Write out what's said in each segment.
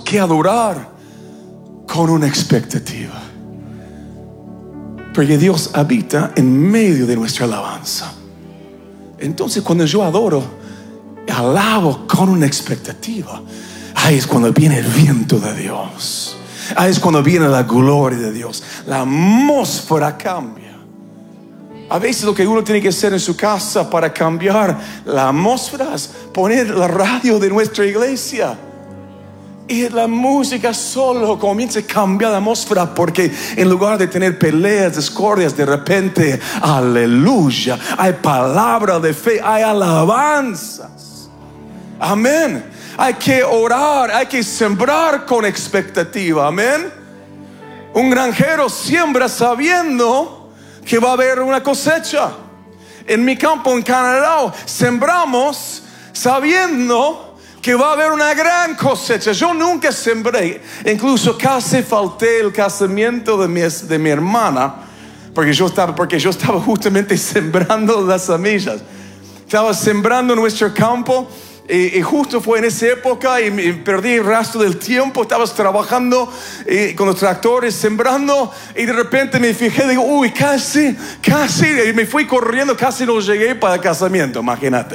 que adorar con una expectativa. Porque Dios habita en medio de nuestra alabanza. Entonces cuando yo adoro, alabo con una expectativa, ahí es cuando viene el viento de Dios. Ahí es cuando viene la gloria de Dios. La atmósfera cambia. A veces lo que uno tiene que hacer en su casa para cambiar la atmósfera es poner la radio de nuestra iglesia. Y la música solo comienza a cambiar la atmósfera, porque en lugar de tener peleas, discordias, de repente, aleluya, hay palabra de fe, hay alabanzas. Amén. Hay que orar, hay que sembrar con expectativa. Amén. Un granjero siembra sabiendo que va a haber una cosecha. En mi campo en Canadá sembramos sabiendo que va a haber una gran cosecha. Yo nunca sembré, incluso casi falté el casamiento de mi hermana, porque yo estaba justamente sembrando las semillas. Estaba sembrando nuestro campo, y justo fue en esa época, y perdí el rastro del tiempo. Estabas trabajando con los tractores, sembrando, y de repente me fijé, digo, uy, casi, y me fui corriendo, casi no llegué para el casamiento, imagínate.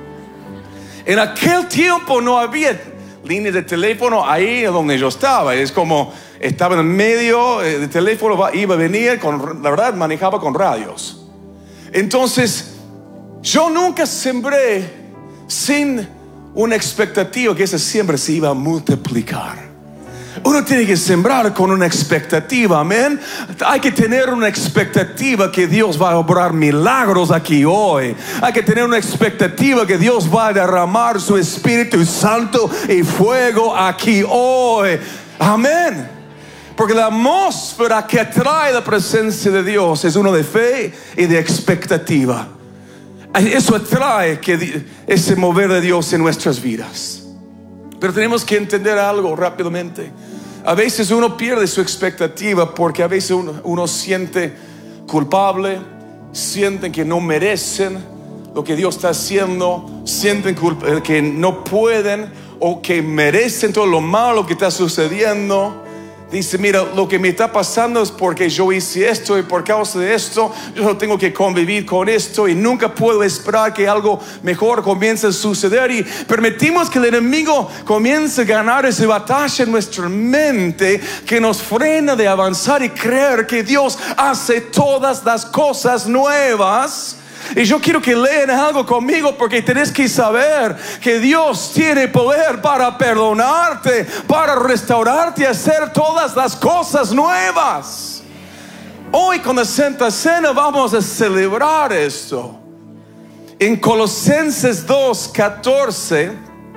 En aquel tiempo no había líneas de teléfono ahí donde yo estaba. Es como estaba en medio de teléfono, iba a venir, la verdad manejaba con radios. Entonces yo nunca sembré sin una expectativa que esa siembra se iba a multiplicar. Uno tiene que sembrar con una expectativa, amén. Hay que tener una expectativa que Dios va a obrar milagros aquí hoy. Hay que tener una expectativa que Dios va a derramar su Espíritu Santo y fuego aquí hoy. Amén. Porque la atmósfera que atrae la presencia de Dios es uno de fe y de expectativa. Eso atrae ese mover de Dios en nuestras vidas. Pero tenemos que entender algo rápidamente. A veces uno pierde su expectativa porque a veces uno siente culpable, sienten que no merecen lo que Dios está haciendo, sienten que no pueden o que merecen todo lo malo que está sucediendo. Dice, mira, lo que me está pasando es porque yo hice esto, y por causa de esto yo no tengo que convivir con esto, y nunca puedo esperar que algo mejor comience a suceder. Y permitimos que el enemigo comience a ganar esa batalla en nuestra mente, que nos frena de avanzar y creer que Dios hace todas las cosas nuevas. Y yo quiero que lean algo conmigo, porque tenés que saber que Dios tiene poder para perdonarte, para restaurarte y hacer todas las cosas nuevas. Hoy con la Santa Cena vamos a celebrar esto. En Colosenses 2:14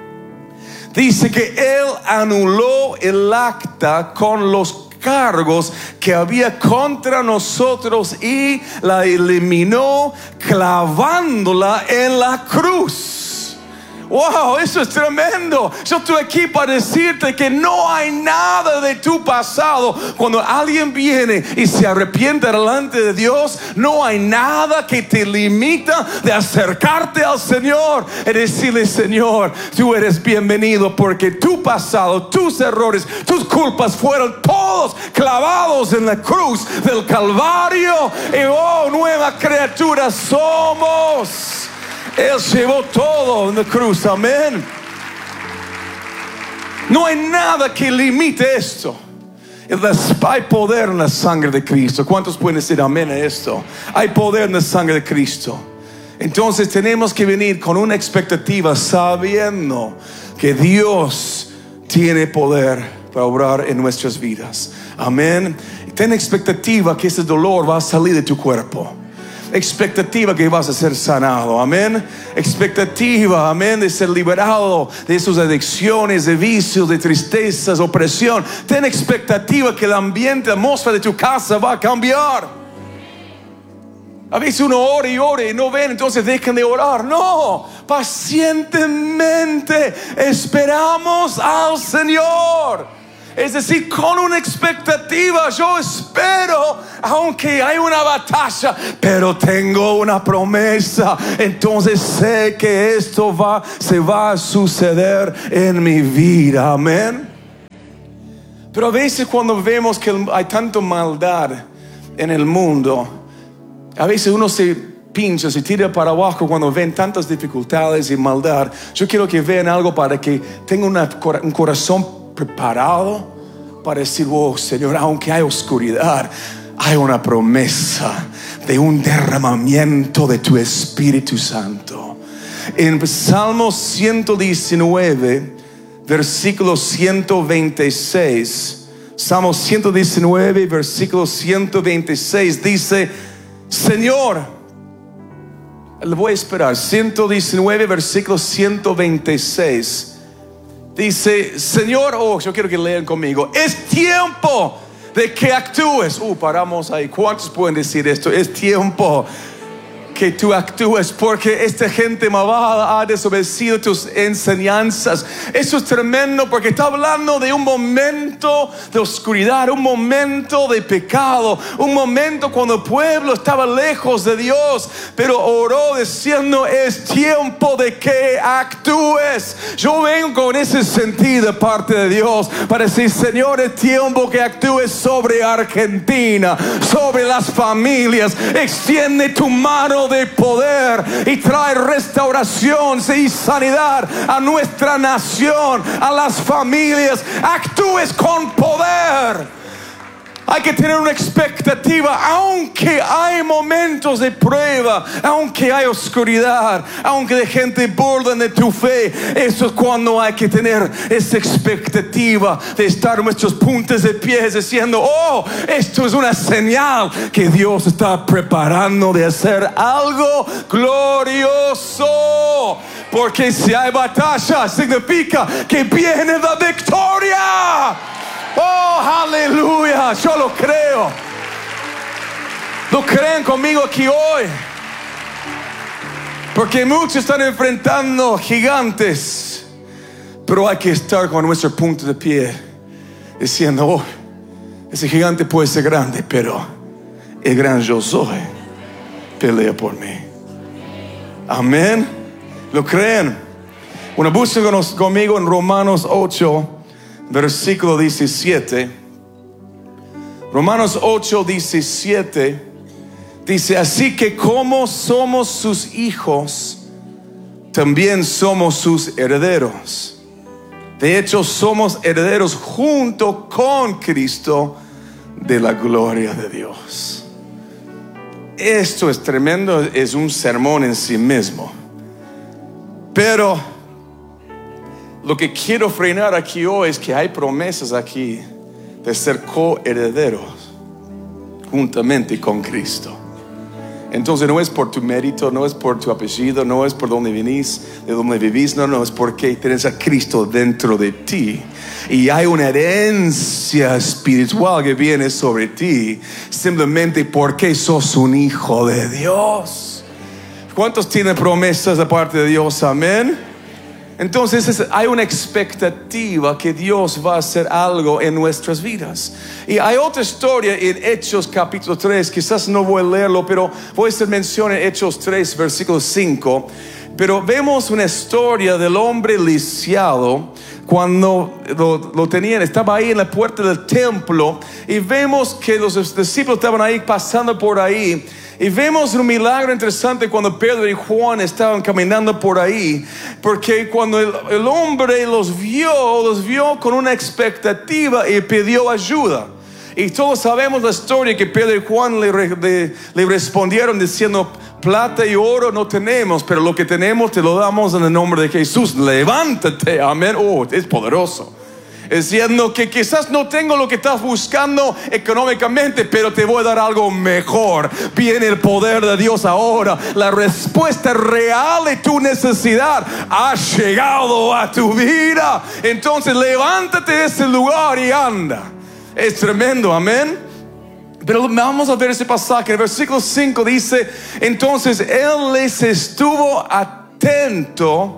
dice que Él anuló el acta con los cargos que había contra nosotros y la eliminó clavándola en la cruz. Wow, eso es tremendo. Yo estoy aquí para decirte que no hay nada de tu pasado. Cuando alguien viene y se arrepiente delante de Dios, no hay nada que te limita de acercarte al Señor y decirle, Señor, tú eres bienvenido, porque tu pasado, tus errores, tus culpas fueron todos clavados en la cruz del Calvario. Y oh, nueva criatura somos. Él llevó todo en la cruz, amén. No hay nada que limite esto. Hay poder en la sangre de Cristo. ¿Cuántos pueden decir amén a esto? Hay poder en la sangre de Cristo. Entonces tenemos que venir con una expectativa, sabiendo que Dios tiene poder para obrar en nuestras vidas. Amén. Ten expectativa que ese dolor va a salir de tu cuerpo. Expectativa que vas a ser sanado, amén. Expectativa, amén, de ser liberado de sus adicciones, de vicios, de tristezas, opresión. Ten expectativa que el ambiente, la atmósfera de tu casa va a cambiar. A veces uno ora y no ven, entonces dejan de orar. No, pacientemente esperamos al Señor. Es decir, con una expectativa, yo espero, aunque hay una batalla, pero tengo una promesa. Entonces sé que esto se va a suceder en mi vida, amén. Pero a veces cuando vemos que hay tanta maldad en el mundo, a veces uno se pincha, se tira para abajo cuando ven tantas dificultades y maldad. Yo quiero que vean algo para que tengan un corazón preparado para decir: oh Señor, aunque hay oscuridad, hay una promesa de un derramamiento de tu Espíritu Santo. En Salmo 119, versículo 126, Salmo 119, versículo 126 dice: Señor, le voy a esperar. 119, versículo 126 dice: Señor, yo quiero que lean conmigo. Es tiempo de que actúes. Paramos ahí. ¿Cuántos pueden decir esto? Es tiempo que tú actúes, porque esta gente malvada ha desobedecido tus enseñanzas. Eso es tremendo, porque está hablando de un momento de oscuridad, un momento de pecado, un momento cuando el pueblo estaba lejos de Dios, pero oró diciendo: es tiempo de que actúes. Yo vengo con ese sentido de parte de Dios para decir: Señor, es tiempo que actúes sobre Argentina, sobre las familias. Extiende tu mano de poder y trae restauración y sanidad a nuestra nación, a las familias. Actúes con poder. Hay que tener una expectativa, aunque hay momentos de prueba, aunque hay oscuridad, aunque la gente burla de tu fe. Eso es cuando hay que tener esa expectativa de estar en nuestros puntos de pie diciendo: oh, esto es una señal que Dios está preparando de hacer algo glorioso. Porque si hay batalla, significa que viene la victoria. Oh, aleluya. Yo lo creo. ¿Lo creen conmigo aquí hoy? Porque muchos están enfrentando gigantes, pero hay que estar con nuestro punto de pie diciendo: oh, ese gigante puede ser grande, pero el gran yo soy pelea por mí. Amén. ¿Lo creen? Bueno, busquen conmigo en Romanos 8, versículo 17. Romanos 8, 17 dice: así que como somos sus hijos, también somos sus herederos. De hecho, somos herederos junto con Cristo de la gloria de Dios. Esto es tremendo, es un sermón en sí mismo. Pero lo que quiero frenar aquí hoy es que hay promesas aquí de ser coherederos juntamente con Cristo. Entonces no es por tu mérito, no es por tu apellido, no es por dónde venís, de dónde vivís, no es porque tienes a Cristo dentro de ti. Y hay una herencia espiritual que viene sobre ti simplemente porque sos un hijo de Dios. ¿Cuántos tienen promesas de parte de Dios? Amén. Entonces hay una expectativa que Dios va a hacer algo en nuestras vidas. Y hay otra historia en Hechos capítulo 3. Quizás no voy a leerlo, pero voy a hacer mención en Hechos 3 versículo 5. Pero vemos una historia del hombre lisiado cuando lo tenían. Estaba ahí en la puerta del templo y vemos que los discípulos estaban ahí pasando por ahí. Y vemos un milagro interesante cuando Pedro y Juan estaban caminando por ahí, porque cuando el hombre los vio con una expectativa y pidió ayuda. Y todos sabemos la historia que Pedro y Juan le respondieron diciendo: plata y oro no tenemos, pero lo que tenemos te lo damos en el nombre de Jesús. Levántate, amén. Oh, es poderoso. Diciendo que quizás no tengo lo que estás buscando económicamente, pero te voy a dar algo mejor. Viene el poder de Dios ahora. La respuesta real de tu necesidad ha llegado a tu vida. Entonces levántate de ese lugar y anda. Es tremendo, amén. Pero vamos a ver ese pasaje. El versículo 5 dice: entonces él les estuvo atento,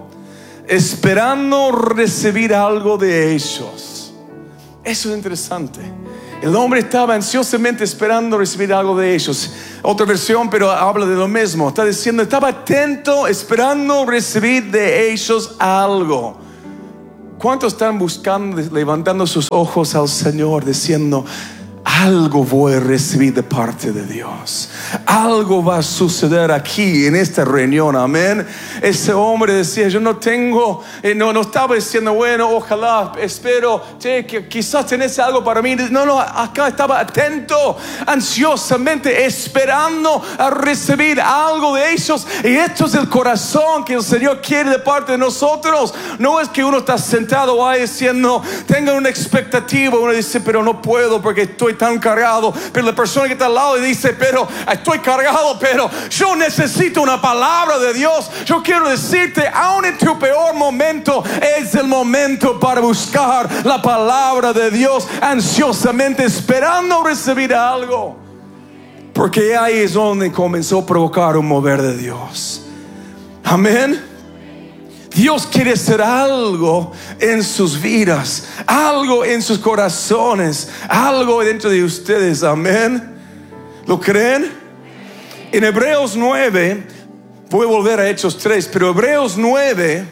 esperando recibir algo de ellos. Eso es interesante. El hombre estaba ansiosamente esperando recibir algo de ellos. Otra versión, pero habla de lo mismo. Está diciendo: estaba atento, esperando recibir de ellos algo. ¿Cuántos están buscando, levantando sus ojos al Señor, diciendo: algo voy a recibir de parte de Dios, algo va a suceder aquí en esta reunión? Amén. Ese hombre decía: yo no tengo, no estaba diciendo, bueno, ojalá, espero, que quizás tenés algo para mí. No, acá estaba atento, ansiosamente esperando a recibir algo de ellos. Y esto es el corazón que el Señor quiere de parte de nosotros. No es que uno está sentado ahí diciendo, tenga una expectativa. Uno dice: pero no puedo porque estoy tan cargado. Pero la persona que está al lado dice: pero estoy cargado, pero yo necesito una palabra de Dios. Yo quiero decirte, aún en tu peor momento, es el momento para buscar la palabra de Dios, ansiosamente esperando recibir algo, porque ahí es donde comenzó a provocar un mover de Dios. Amén. Dios quiere hacer algo en sus vidas, algo en sus corazones, algo dentro de ustedes. Amén. ¿Lo creen? En Hebreos 9, voy a volver a Hechos 3, pero Hebreos 9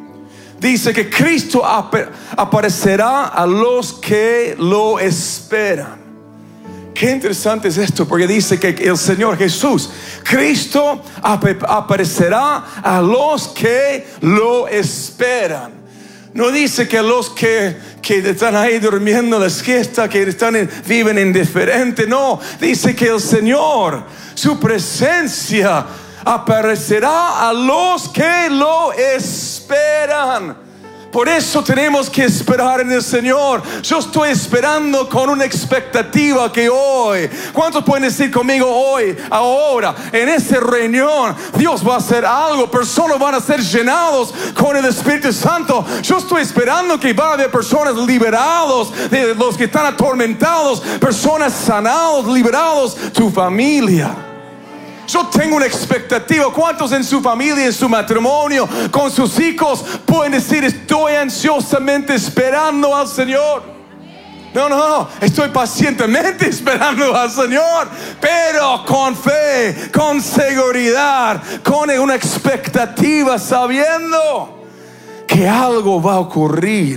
dice que Cristo aparecerá a los que lo esperan. Qué interesante es esto, porque dice que el Señor Jesús, Cristo, aparecerá a los que lo esperan. No dice que los que están ahí durmiendo la siesta, que viven indiferente. No, dice que el Señor, su presencia, aparecerá a los que lo esperan. Por eso tenemos que esperar en el Señor. Yo estoy esperando con una expectativa que hoy, ¿cuántos pueden decir conmigo hoy, ahora, en esta reunión, Dios va a hacer algo? Personas van a ser llenados con el Espíritu Santo. Yo estoy esperando que van a haber personas liberados de los que están atormentados, personas sanados, liberados, tu familia. Yo tengo una expectativa. ¿Cuántos en su familia, en su matrimonio, con sus hijos pueden decir: estoy ansiosamente esperando al Señor? No, estoy pacientemente esperando al Señor, pero con fe, con seguridad, con una expectativa, sabiendo que algo va a ocurrir,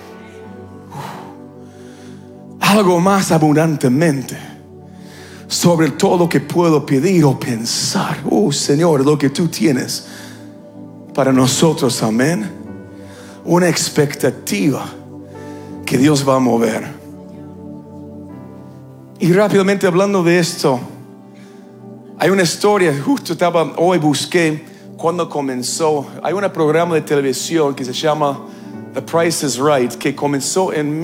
algo más abundantemente sobre todo lo que puedo pedir o pensar. Señor, lo que tú tienes para nosotros. Amén. Una expectativa que Dios va a mover. Y rápidamente hablando de esto, hay una historia. Justo hoy busqué cuando comenzó. Hay un programa de televisión que se llama The Price is Right, que comenzó en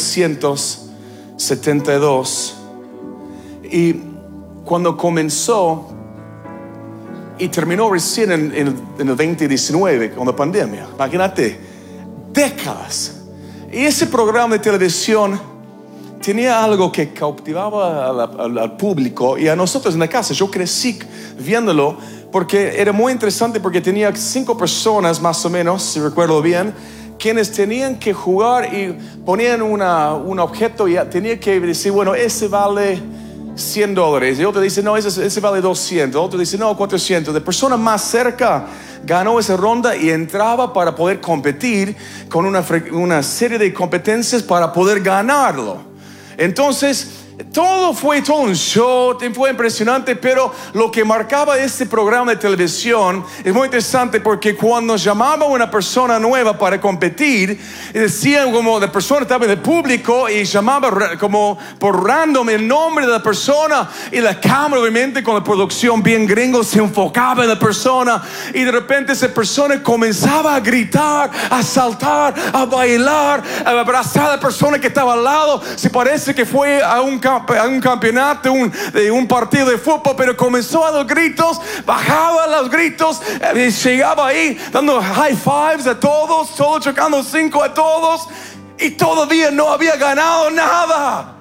1972. Y cuando comenzó y terminó recién en el 2019 con la pandemia, imagínate, décadas. Y ese programa de televisión tenía algo que cautivaba al público y a nosotros en la casa. Yo crecí viéndolo porque era muy interesante, porque tenía 5 personas más o menos, si recuerdo bien, quienes tenían que jugar y ponían un objeto y tenía que decir: bueno, ese vale $100. Y otro dice: no, ese vale 200. Otro dice: no, 400. La persona más cerca ganó esa ronda y entraba para poder competir con una serie de competencias para poder ganarlo. Entonces todo un show, fue impresionante. Pero lo que marcaba este programa de televisión es muy interesante, porque cuando llamaba a una persona nueva para competir, decían, como la persona estaba en el público y llamaba como por random el nombre de la persona, y la cámara, obviamente con la producción bien gringo, se enfocaba en la persona, y de repente esa persona comenzaba a gritar, a saltar, a bailar, a abrazar a la persona que estaba al lado. Se parece que fue a un campeonato, de un partido de fútbol, pero comenzó a dar gritos, bajaba los gritos, llegaba ahí dando high fives a todos chocando 5 a todos, y todavía no había ganado nada.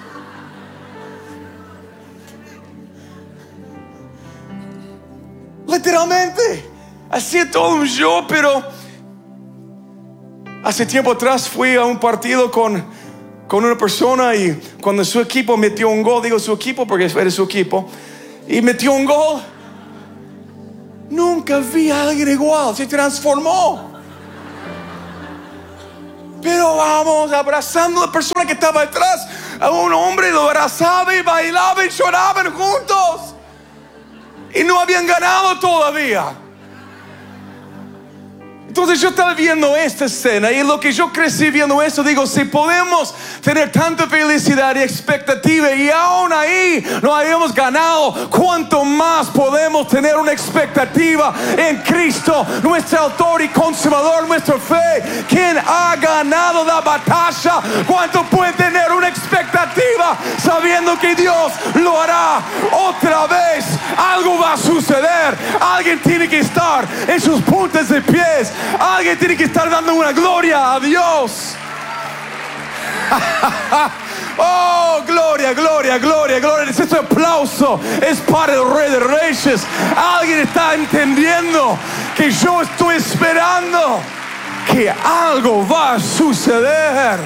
Literalmente hacía todo un show. Pero hace tiempo atrás fui a un partido con una persona, y cuando su equipo metió un gol, digo su equipo porque era su equipo, y metió un gol, nunca vi a alguien igual. Se transformó. Pero vamos abrazando a la persona que estaba atrás. A un hombre lo abrazaba y bailaba y lloraban juntos. Y no habían ganado todavía. Entonces yo estaba viendo esta escena y en lo que yo crecí viendo eso, digo, si podemos tener tanta felicidad y expectativa y aún ahí no hayamos ganado, ¿cuánto más podemos tener una expectativa en Cristo, nuestro autor y consumador, nuestra fe, quien ha ganado la batalla? ¿Cuánto puede tener una expectativa sabiendo que Dios lo hará otra vez? Algo va a suceder. Alguien tiene que estar en sus puntas de pies. Alguien tiene que estar dando una gloria a Dios. Oh, gloria, gloria, gloria, gloria. Este aplauso es para el Rey de Reyes. Alguien está entendiendo que yo estoy esperando que algo va a suceder.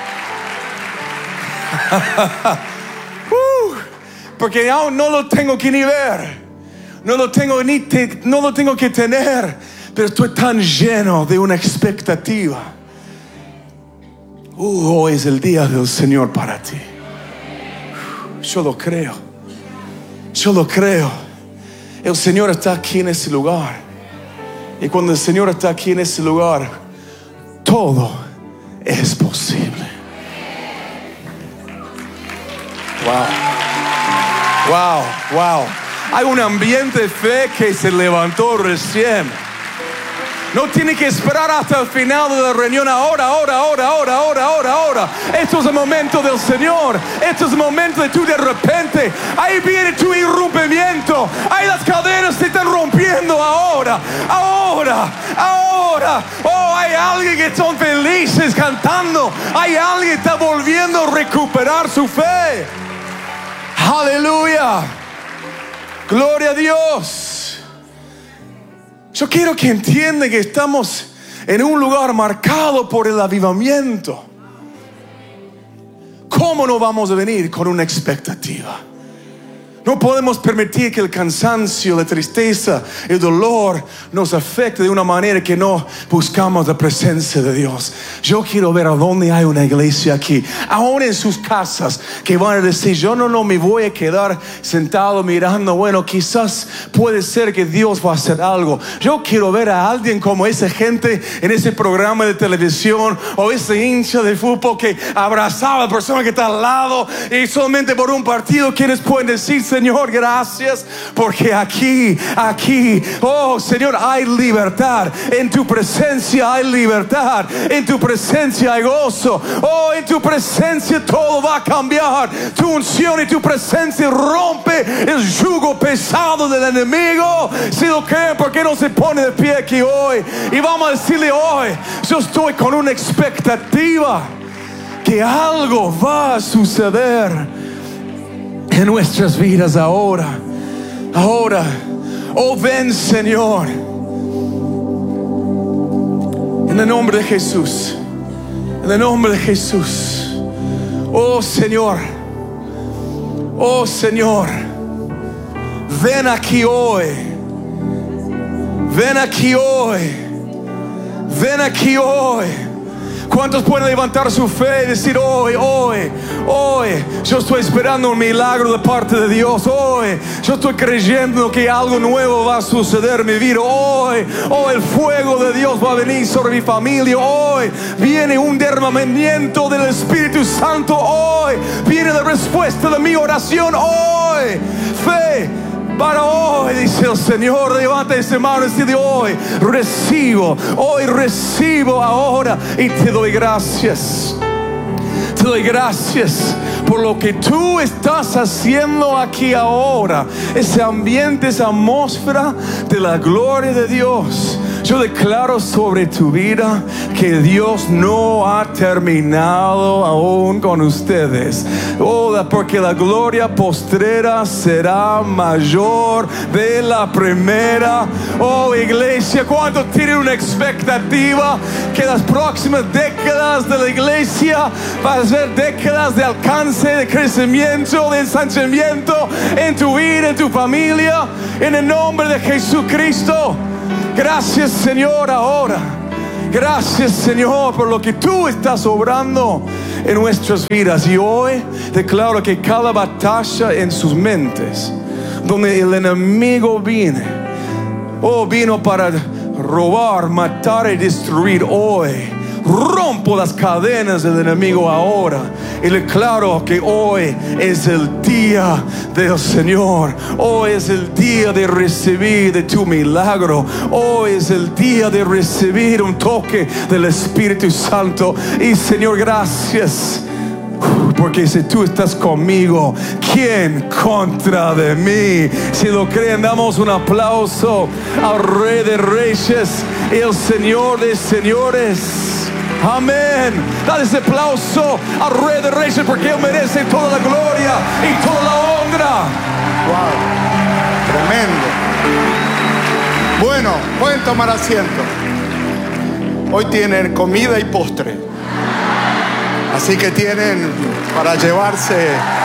Porque aún no lo tengo que ni ver. No lo tengo que tener. Pero estoy tan lleno de una expectativa. Hoy es el día del Señor para ti. Yo lo creo. Yo lo creo. El Señor está aquí en este lugar. Y cuando el Señor está aquí en este lugar, todo es posible. Wow. Wow, wow. Hay un ambiente de fe que se levantó recién. No tiene que esperar hasta el final de la reunión. Ahora. Esto es el momento del Señor. Esto es el momento de tú de repente. Ahí viene tu irrumpimiento. Ahí las cadenas se están rompiendo ahora. Oh, hay alguien que están felices cantando. Hay alguien que está volviendo a recuperar su fe. Aleluya. Gloria a Dios. Yo quiero que entiendan que estamos en un lugar marcado por el avivamiento. ¿Cómo no vamos a venir con una expectativa? No podemos permitir que el cansancio, la tristeza, el dolor nos afecte de una manera que no buscamos la presencia de Dios. Yo quiero ver a dónde hay una iglesia aquí, aún en sus casas, que van a decir, yo no me voy a quedar sentado mirando. Bueno, quizás puede ser que Dios va a hacer algo. Yo quiero ver a alguien como esa gente en ese programa de televisión, o ese hincha de fútbol que abrazaba a la persona que está al lado, y solamente por un partido quienes pueden decir, Señor, gracias, porque aquí, oh Señor, hay libertad. En tu presencia hay libertad. En tu presencia hay gozo. Oh, en tu presencia todo va a cambiar. Tu unción y tu presencia rompe el yugo pesado del enemigo. Si lo creen, ¿por qué no se pone de pie aquí hoy? Y vamos a decirle hoy, yo estoy con una expectativa que algo va a suceder en nuestras vidas ahora. Oh, ven, Señor, en el nombre de Jesús. En el nombre de Jesús. Oh, Señor, ven aquí hoy. Ven aquí hoy. Ven aquí hoy. ¿Cuántos pueden levantar su fe y decir hoy, yo estoy esperando un milagro de parte de Dios? Hoy yo estoy creyendo que algo nuevo va a suceder en mi vida. Hoy el fuego de Dios va a venir sobre mi familia. Hoy viene un derramamiento del Espíritu Santo. Hoy viene la respuesta de mi oración. Hoy fe para hoy, dice el Señor. Levanta esa mano y dice, hoy recibo ahora, y te doy gracias. Te doy gracias por lo que tú estás haciendo aquí ahora. Ese ambiente, esa atmósfera de la gloria de Dios. Yo declaro sobre tu vida que Dios no ha terminado aún con ustedes. Porque la gloria postrera será mayor de la primera. Oh, iglesia, ¿cuántos tienen una expectativa que las próximas décadas de la iglesia van a ser décadas de alcance, de crecimiento, de ensanchamiento en tu vida, en tu familia? En el nombre de Jesucristo. Gracias, Señor, ahora. Gracias, Señor, por lo que tú estás obrando en nuestras vidas. Y hoy declaro que cada batalla en sus mentes, donde el enemigo vino para robar, matar y destruir, hoy rompo las cadenas del enemigo ahora y declaro que hoy es el día del Señor. Hoy es el día de recibir de tu milagro. Hoy es el día de recibir un toque del Espíritu Santo. Y Señor, gracias, porque si tú estás conmigo, ¿quién contra de mí? Si lo creen, damos un aplauso al Rey de Reyes y el Señor de Señores. Amén. Dale ese aplauso al Rey de Reyes, porque Él merece toda la gloria y toda la honra. Wow, tremendo. Bueno, pueden tomar asiento. Hoy tienen comida y postre, así que tienen para llevarse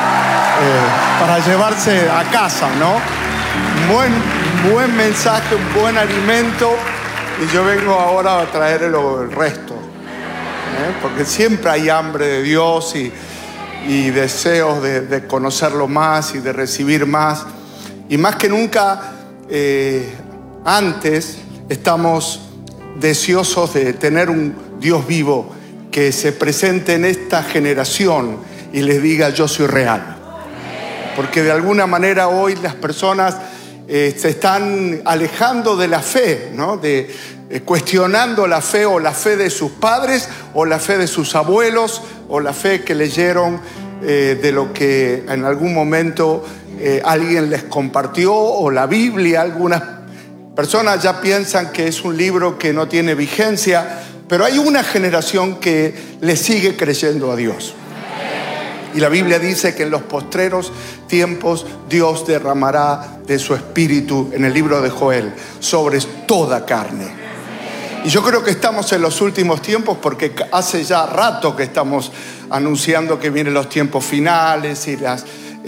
a casa, ¿no? Buen mensaje, un buen alimento. Y yo vengo ahora a traer el resto, porque siempre hay hambre de Dios y deseos de conocerlo más y de recibir más. Y más que nunca antes estamos deseosos de tener un Dios vivo que se presente en esta generación y les diga: yo soy real. Porque de alguna manera hoy las personas se están alejando de la fe, ¿no? Cuestionando la fe, o la fe de sus padres, o la fe de sus abuelos, o la fe que leyeron de lo que en algún momento alguien les compartió, o la Biblia. Algunas personas ya piensan que es un libro que no tiene vigencia, pero hay una generación que le sigue creyendo a Dios. Y la Biblia dice que en los postreros tiempos Dios derramará de su espíritu, en el libro de Joel, sobre toda carne. Y yo creo que estamos en los últimos tiempos, porque hace ya rato que estamos anunciando que vienen los tiempos finales y las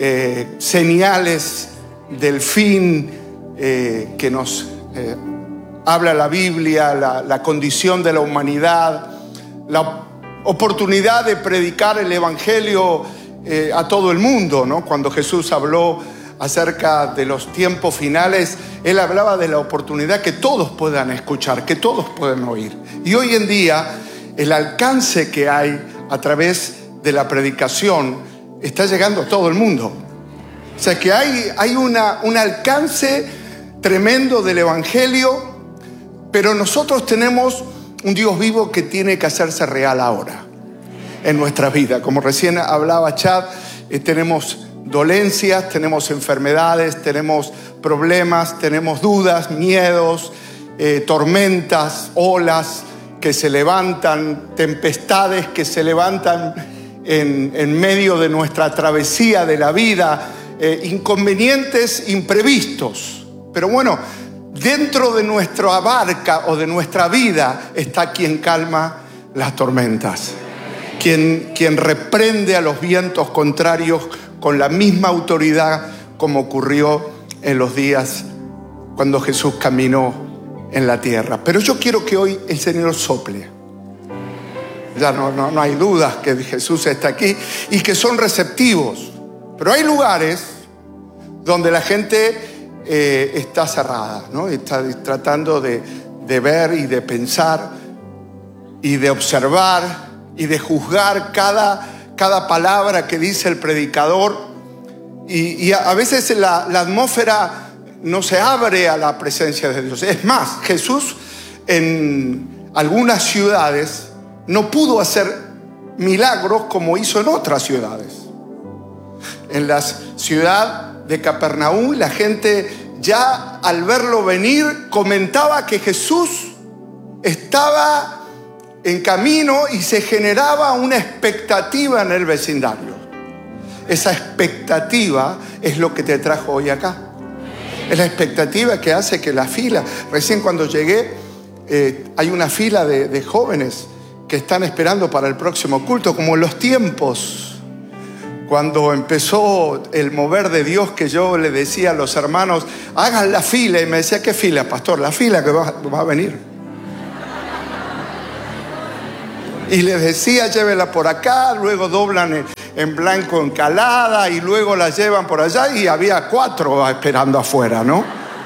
señales del fin que nos habla la Biblia, la condición de la humanidad, la oportunidad de predicar el Evangelio a todo el mundo, ¿no? Cuando Jesús habló acerca de los tiempos finales, Él hablaba de la oportunidad que todos puedan escuchar, que todos puedan oír. Y hoy en día el alcance que hay a través de la predicación está llegando a todo el mundo. O sea que hay un alcance tremendo del Evangelio, pero nosotros tenemos un Dios vivo que tiene que hacerse real ahora en nuestra vida. Como recién hablaba Chad, tenemos dolencias, tenemos enfermedades, tenemos problemas, tenemos dudas, miedos, tormentas, olas que se levantan, tempestades que se levantan en medio de nuestra travesía de la vida, inconvenientes imprevistos. Pero bueno, dentro de nuestra barca o de nuestra vida está quien calma las tormentas, quien reprende a los vientos contrarios con la misma autoridad como ocurrió en los días cuando Jesús caminó en la tierra. Pero yo quiero que hoy el Señor sople. Ya no hay dudas que Jesús está aquí y que son receptivos. Pero hay lugares donde la gente está cerrada, ¿no? Está tratando de ver y de pensar y de observar y de juzgar cada palabra que dice el predicador. Y a veces la atmósfera no se abre a la presencia de Dios. Es más, Jesús en algunas ciudades no pudo hacer milagros como hizo en otras ciudades. En la ciudad de Capernaum, la gente ya al verlo venir comentaba que Jesús estaba en camino y se generaba una expectativa en el vecindario. Esa expectativa es lo que te trajo hoy acá. Es la expectativa que hace que la fila, recién cuando llegué, hay una fila de jóvenes que están esperando para el próximo culto, como en los tiempos cuando empezó el mover de Dios, que yo le decía a los hermanos: hagan la fila, y me decía: ¿qué fila, pastor? La fila que va a venir. Y les decía, llévela por acá, luego doblan en blanco Encalada y luego la llevan por allá, y había 4 esperando afuera, ¿no?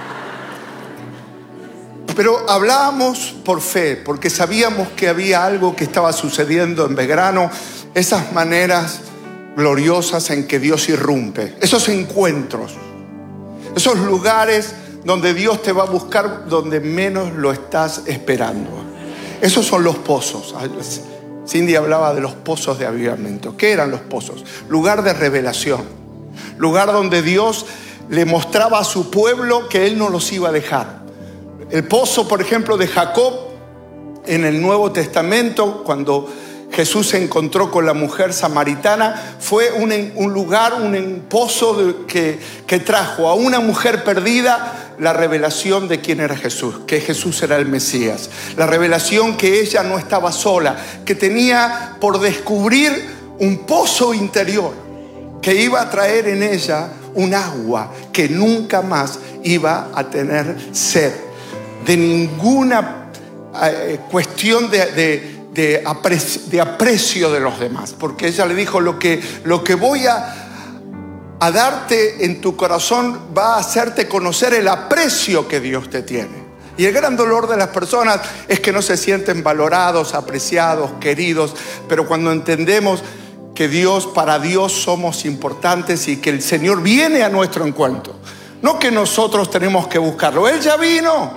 Pero hablábamos por fe, porque sabíamos que había algo que estaba sucediendo en Belgrano, esas maneras gloriosas en que Dios irrumpe, esos encuentros, esos lugares donde Dios te va a buscar donde menos lo estás esperando. Esos son los pozos. Cindy hablaba de los pozos de avivamiento. ¿Qué eran los pozos? Lugar de revelación, lugar donde Dios le mostraba a su pueblo que Él no los iba a dejar. El pozo, por ejemplo, de Jacob en el Nuevo Testamento, cuando Jesús se encontró con la mujer samaritana, fue un lugar, un pozo que trajo a una mujer perdida la revelación de quién era Jesús, que Jesús era el Mesías. La revelación que ella no estaba sola, que tenía por descubrir un pozo interior que iba a traer en ella un agua que nunca más iba a tener sed de ninguna cuestión de aprecio de los demás, porque ella le dijo: lo que voy a darte en tu corazón va a hacerte conocer el aprecio que Dios te tiene. Y el gran dolor de las personas es que no se sienten valorados, apreciados, queridos. Pero cuando entendemos que para Dios somos importantes y que el Señor viene a nuestro encuentro, no que nosotros tenemos que buscarlo, Él ya vino.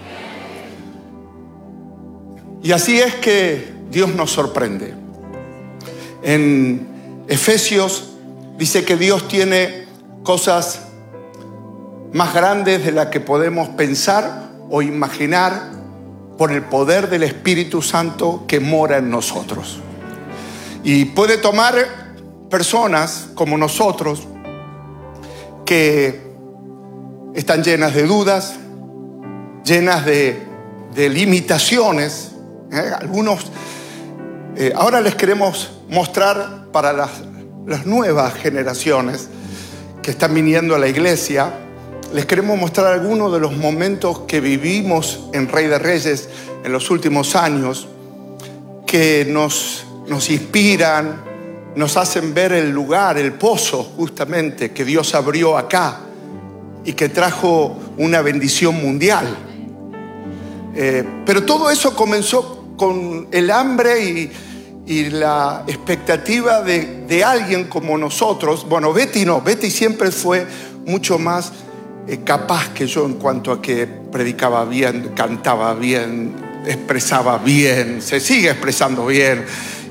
Y así es que Dios nos sorprende. En Efesios dice que Dios tiene cosas más grandes de las que podemos pensar o imaginar por el poder del Espíritu Santo que mora en nosotros. Y puede tomar personas como nosotros que están llenas de dudas, llenas de limitaciones. Algunos, ahora les queremos mostrar para las nuevas generaciones que están viniendo a la iglesia, les queremos mostrar algunos de los momentos que vivimos en Rey de Reyes en los últimos años, que nos inspiran, nos hacen ver el lugar, el pozo justamente que Dios abrió acá y que trajo una bendición mundial. Pero todo eso comenzó con el hambre y la expectativa de alguien como nosotros. Bueno, Betty siempre fue mucho más capaz que yo en cuanto a que predicaba bien, cantaba bien, expresaba bien, se sigue expresando bien,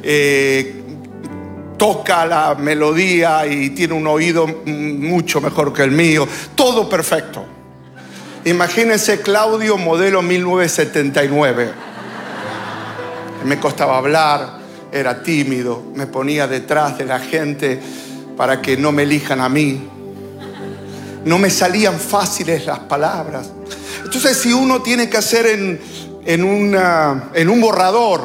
toca la melodía y tiene un oído mucho mejor que el mío, todo perfecto. Imagínense Claudio modelo 1979. Me costaba hablar, era tímido, me ponía detrás de la gente para que no me elijan a mí. No me salían fáciles las palabras. Entonces, si uno tiene que hacer en un borrador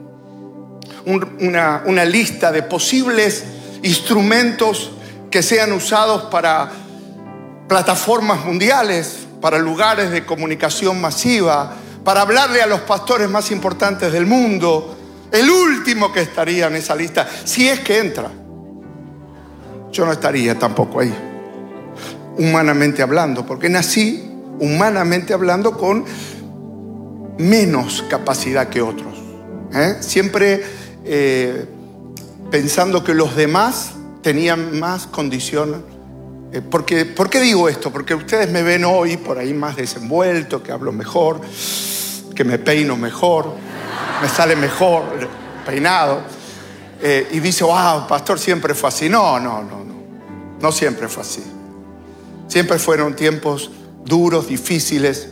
una lista de posibles instrumentos que sean usados para plataformas mundiales, para lugares de comunicación masiva, para hablarle a los pastores más importantes del mundo, el último que estaría en esa lista, si es que entra, yo no estaría tampoco ahí, humanamente hablando, porque nací humanamente hablando con menos capacidad que otros, siempre pensando que los demás tenían más condiciones. ¿Por qué digo esto? Porque ustedes me ven hoy por ahí más desenvuelto, que hablo mejor, que me peino mejor, me sale mejor peinado, y dice: wow, pastor, siempre fue así. No siempre fue así. Siempre fueron tiempos duros, difíciles,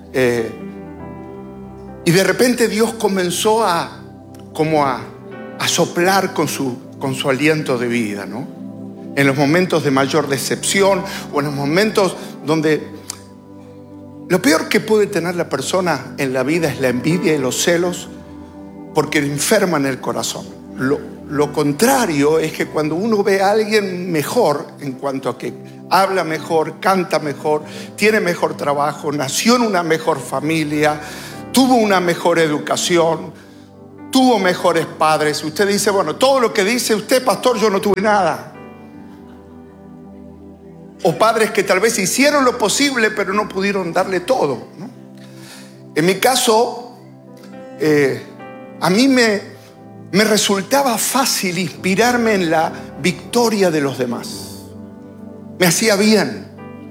y de repente Dios comenzó a soplar con su aliento de vida, ¿no? En los momentos de mayor decepción o en los momentos donde lo peor que puede tener la persona en la vida es la envidia y los celos, porque enferman el corazón. Lo contrario es que cuando uno ve a alguien mejor, en cuanto a que habla mejor, canta mejor, tiene mejor trabajo, nació en una mejor familia, tuvo una mejor educación, tuvo mejores padres. Usted dice, bueno, todo lo que dice usted, pastor, yo no tuve nada. O padres que tal vez hicieron lo posible, pero no pudieron darle todo, ¿no? En mi caso, a mí me resultaba fácil inspirarme en la victoria de los demás. Me hacía bien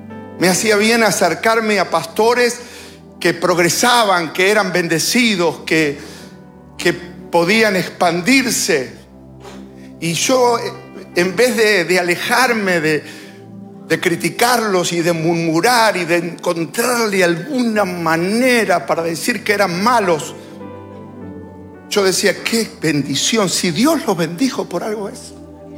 acercarme a pastores que progresaban, que eran bendecidos, que podían expandirse. Y yo, en vez de alejarme, de criticarlos y de murmurar y de encontrarle alguna manera para decir que eran malos, yo decía, qué bendición, si Dios los bendijo, por algo es.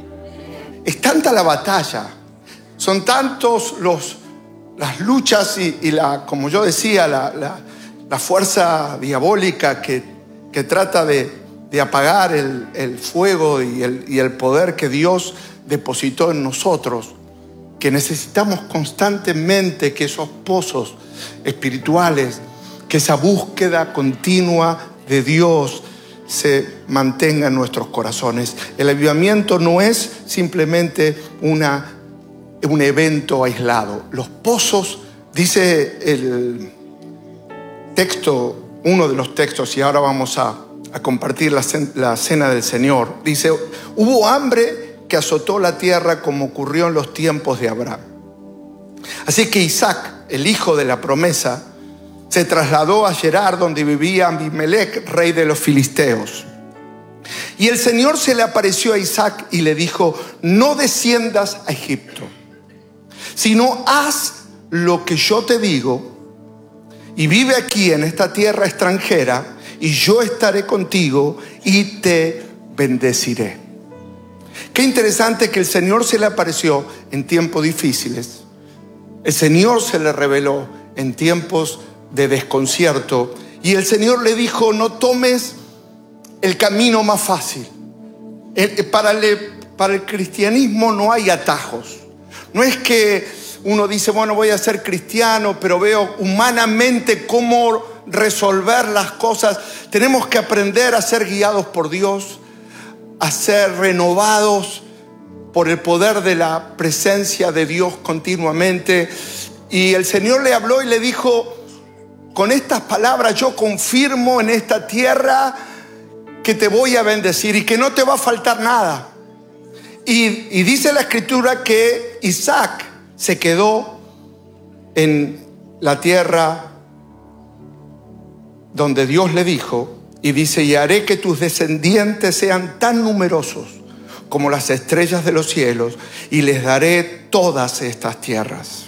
Es tanta la batalla, son tantos las luchas y como yo decía, la fuerza diabólica que trata de apagar el fuego y el poder que Dios depositó en nosotros, que necesitamos constantemente que esos pozos espirituales, que esa búsqueda continua de Dios se mantenga en nuestros corazones. El avivamiento no es simplemente un evento aislado. Los pozos, dice el texto, uno de los textos, y ahora vamos a compartir la cena del Señor, dice, hubo hambre que azotó la tierra como ocurrió en los tiempos de Abraham. Así que Isaac, el hijo de la promesa, se trasladó a Gerar, donde vivía Abimelec, rey de los filisteos. Y el Señor se le apareció a Isaac y le dijo, no desciendas a Egipto, sino haz lo que yo te digo y vive aquí en esta tierra extranjera y yo estaré contigo y te bendeciré. Qué interesante que el Señor se le apareció en tiempos difíciles. El Señor se le reveló en tiempos de desconcierto y el Señor le dijo, no tomes el camino más fácil. Para el cristianismo no hay atajos. No es que uno dice, bueno, voy a ser cristiano, pero veo humanamente cómo resolver las cosas. Tenemos que aprender a ser guiados por Dios, a ser renovados por el poder de la presencia de Dios continuamente. Y el Señor le habló y le dijo, con estas palabras yo confirmo en esta tierra que te voy a bendecir y que no te va a faltar nada. Y dice la Escritura que Isaac se quedó en la tierra donde Dios le dijo, y dice, y haré que tus descendientes sean tan numerosos como las estrellas de los cielos, y les daré todas estas tierras.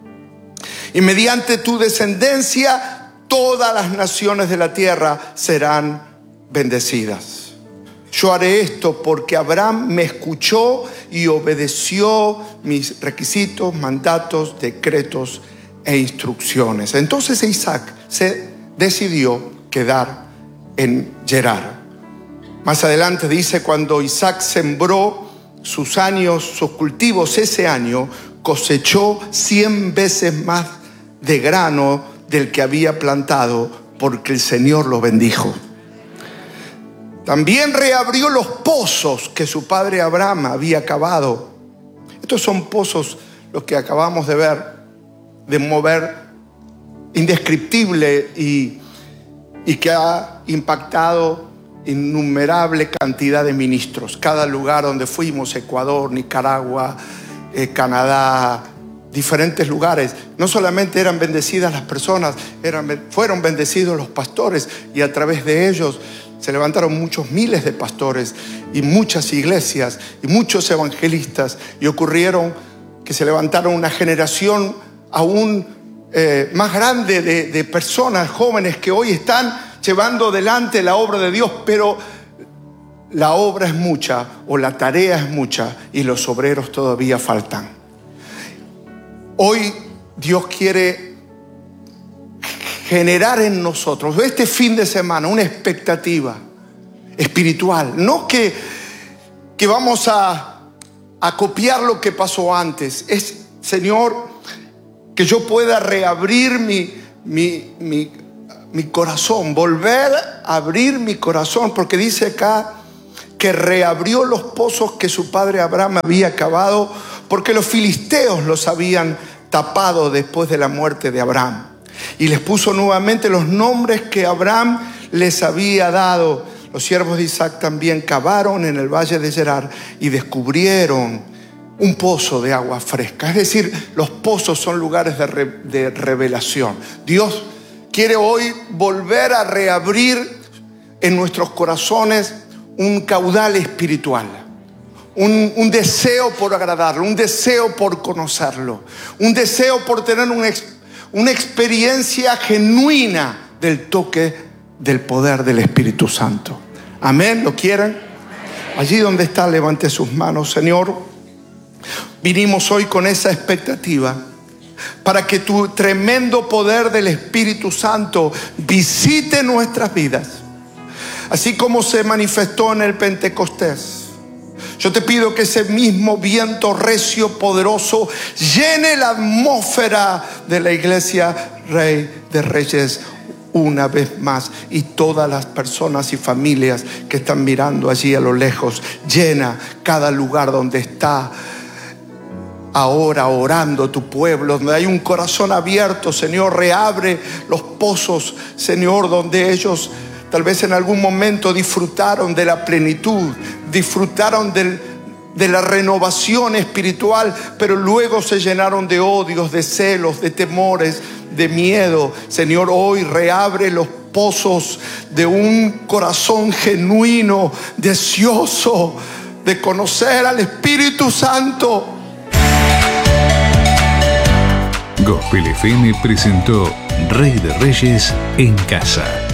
Y mediante tu descendencia, todas las naciones de la tierra serán bendecidas. Yo haré esto porque Abraham me escuchó y obedeció mis requisitos, mandatos, decretos e instrucciones. Entonces Isaac se decidió quedar en Gerar. Más adelante dice, cuando Isaac sembró sus cultivos ese año, cosechó 100 veces más de grano del que había plantado, porque el Señor lo bendijo. También reabrió los pozos que su padre Abraham había cavado. Estos son pozos, los que acabamos de ver, de mover indescriptible y que ha impactado innumerable cantidad de ministros. Cada lugar donde fuimos, Ecuador, Nicaragua, Canadá, diferentes lugares, no solamente eran bendecidas las personas, fueron bendecidos los pastores, y a través de ellos se levantaron muchos miles de pastores y muchas iglesias y muchos evangelistas, y ocurrieron que se levantaron una generación aún más grande de personas jóvenes que hoy están llevando adelante la obra de Dios, pero la obra es mucha, o la tarea es mucha, y los obreros todavía faltan. Hoy Dios quiere generar en nosotros, este fin de semana, una expectativa espiritual. No que vamos a copiar lo que pasó antes. Es, Señor, que yo pueda reabrir mi mi corazón, volver a abrir mi corazón, porque dice acá que reabrió los pozos que su padre Abraham había cavado, porque los filisteos los habían tapado después de la muerte de Abraham. Y les puso nuevamente los nombres que Abraham les había dado. Los siervos de Isaac también cavaron en el valle de Gerar y descubrieron un pozo de agua fresca. Es decir, los pozos son lugares de revelación. Dios quiere hoy volver a reabrir en nuestros corazones un caudal espiritual, un deseo por agradarlo, un deseo por conocerlo, un deseo por tener una experiencia genuina del toque del poder del Espíritu Santo. Amén, ¿lo quieren? Allí donde está, levante sus manos. Señor, vinimos hoy con esa expectativa para que tu tremendo poder del Espíritu Santo visite nuestras vidas, así como se manifestó en el Pentecostés. Yo te pido que ese mismo viento recio, poderoso, llene la atmósfera de la iglesia Rey de Reyes una vez más, y todas las personas y familias que están mirando allí a lo lejos. Llena cada lugar donde está ahora orando tu pueblo, donde hay un corazón abierto. Señor, reabre los pozos, Señor, donde ellos tal vez en algún momento disfrutaron de la plenitud, disfrutaron de la renovación espiritual, pero luego se llenaron de odios, de celos, de temores, de miedo. Señor, hoy reabre los pozos de un corazón genuino, deseoso de conocer al Espíritu Santo. Gospel FM presentó Rey de Reyes en casa.